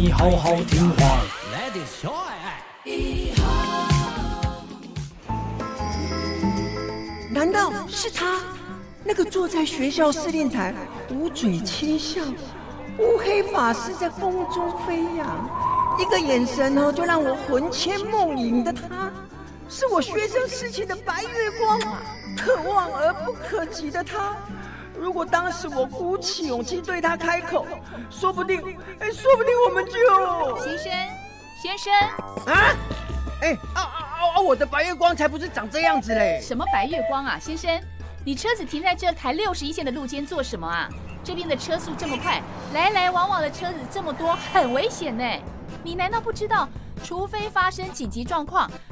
你好好听话。 难道是他？那个坐在学校司令台，捂嘴窃笑，乌黑发丝在风中飞扬，一个眼神就让我魂牵梦萦的他，是我学生时期的白月光，可望而不可及的他。如果当时我鼓起勇气对他开口，说不定我们就…… 先生啊！我的白月光才不是长这样子嘞！ 什么白月光啊，先生？你车子停在这台61线的路肩做什么啊？这边的车速这么快，来来往往的车子这么多，很危险呢。你难道不知道，除非发生紧急状况，